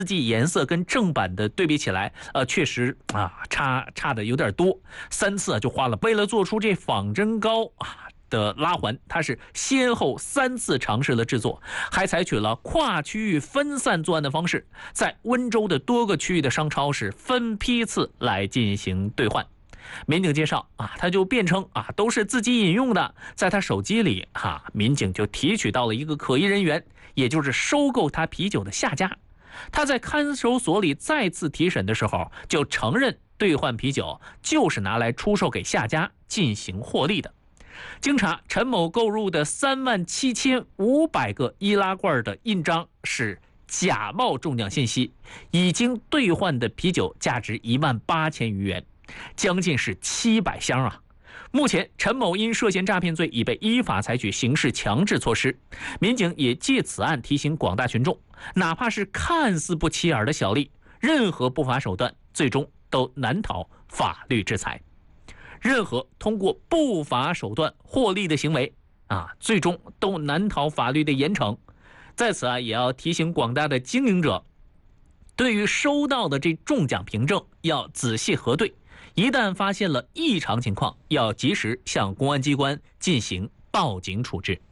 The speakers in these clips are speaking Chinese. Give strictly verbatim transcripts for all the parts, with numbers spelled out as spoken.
剂颜色跟正版的对比起来，呃，确实啊，差差的有点多，三次啊就花了。为了做出这仿真膏啊的拉环，它是先后三次尝试了制作，还采取了跨区域分散作案的方式，在温州的多个区域的商超是分批次来进行兑换。民警介绍啊，他就辩称啊，都是自己饮用的。在他手机里哈、啊，民警就提取到了一个可疑人员，也就是收购他啤酒的夏家。他在看守所里再次提审的时候，就承认兑换啤酒就是拿来出售给夏家进行获利的。经查，陈某购入的三万七千五百个易拉罐的印章是假冒中奖信息，已经兑换的啤酒价值一万八千余元，将近是七百箱啊！目前，陈某因涉嫌诈骗罪已被依法采取刑事强制措施。民警也借此案提醒广大群众，哪怕是看似不起眼的小利，任何不法手段最终都难逃法律制裁。任何通过不法手段获利的行为啊，最终都难逃法律的严惩。在此啊，也要提醒广大的经营者，对于收到的这中奖凭证要仔细核对。一旦发现了异常情况，要及时向公安机关进行报警处置。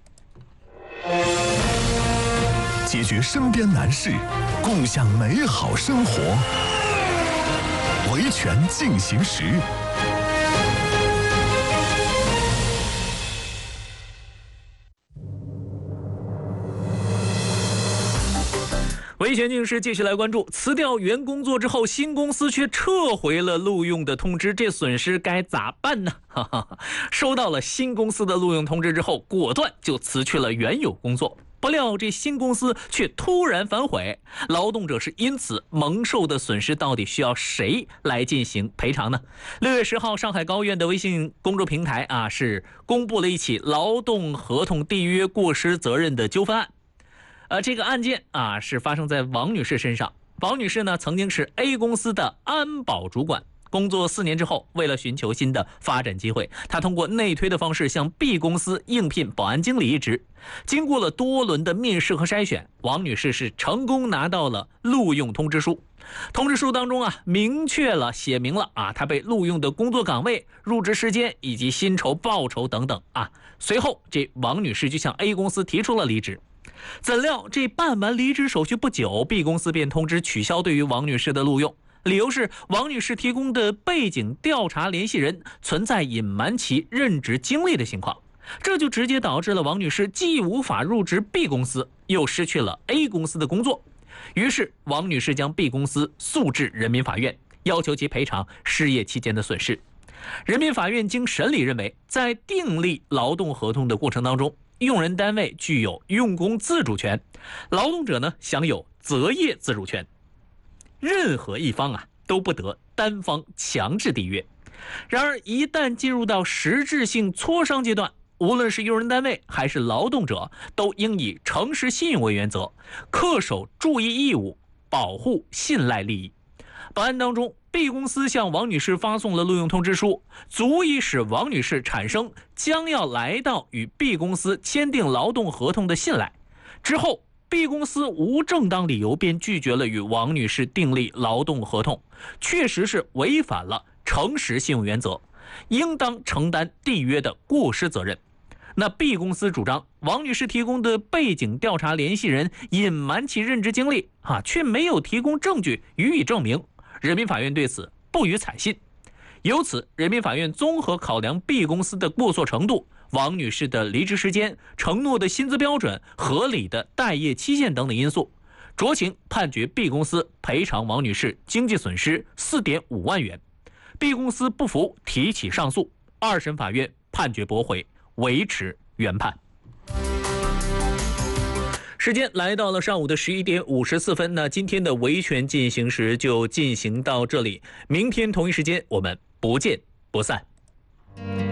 解决身边难事，共享美好生活。维权进行时。 维权警示继续来关注，辞掉原工作之后，新公司却撤回了录用的通知，这损失该咋办呢？哈哈，收到了新公司的录用通知之后，果断就辞去了原有工作。不料这新公司却突然反悔，劳动者是因此蒙受的损失到底需要谁来进行赔偿呢？六月十号，上海高院的微信公众平台啊是公布了一起劳动合同缔约过失责任的纠纷案。呃，这个案件啊是发生在王女士身上。王女士呢曾经是 A 公司的安保主管，工作四年之后，为了寻求新的发展机会，她通过内推的方式向 B 公司应聘保安经理一职。经过了多轮的面试和筛选，王女士是成功拿到了录用通知书。通知书当中啊明确了写明了啊她被录用的工作岗位、入职时间以及薪酬报酬等等啊。随后这王女士就向 A 公司提出了离职。怎料这办完离职手续不久， B 公司便通知取消对于王女士的录用，理由是王女士提供的背景调查联系人存在隐瞒其任职经历的情况，这就直接导致了王女士既无法入职 B 公司，又失去了 A 公司的工作。于是王女士将 B 公司诉至人民法院，要求其赔偿失业期间的损失。人民法院经审理认为，在订立劳动合同的过程当中，用人单位具有用工自主权，劳动者呢享有择业自主权，任何一方啊都不得单方强制缔约。然而一旦进入到实质性磋商阶段，无论是用人单位还是劳动者，都应以诚实信用为原则，恪守注意义务，保护信赖利益。本案当中， B 公司向王女士发送了录用通知书，足以使王女士产生将要来到与 B 公司签订劳动合同的信赖。之后 B 公司无正当理由便拒绝了与王女士订立劳动合同，确实是违反了诚实信用原则，应当承担缔约的过失责任。那 B 公司主张王女士提供的背景调查联系人隐瞒其任职经历啊，却没有提供证据予以证明。人民法院对此不予采信。由此，人民法院综合考量 B 公司的过错程度、王女士的离职时间、承诺的薪资标准、合理的待业期限等等因素，酌情判决 B 公司赔偿王女士经济损失 四点五万元。B 公司不服，提起上诉，二审法院判决驳回，维持原判。时间来到了上午的十一点五十四分，那今天的维权进行时就进行到这里，明天同一时间我们不见不散。